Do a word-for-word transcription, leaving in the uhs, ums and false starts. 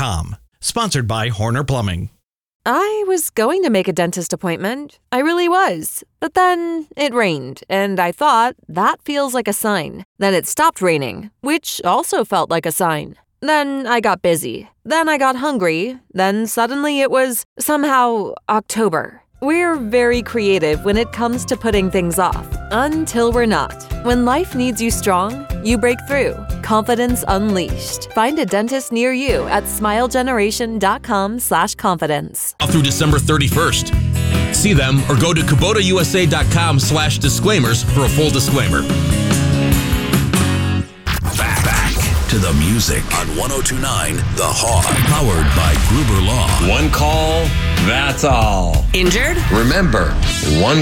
com. Sponsored by Horner Plumbing. I was going to make a dentist appointment. I really was. But then it rained, and I thought, that feels like a sign. Then it stopped raining, which also felt like a sign. Then I got busy. Then I got hungry. Then suddenly it was somehow October. We're very creative when it comes to putting things off, until we're not. When life needs you strong, you break through. Confidence unleashed. Find a dentist near you at smilegeneration.com slash confidence. Through December thirty-first. See them or go to KubotaUSA.com slash disclaimers for a full disclaimer. Back, back to the music on one oh two point nine The Hog. Powered by Gruber Law. One call, that's all. Injured? Remember, one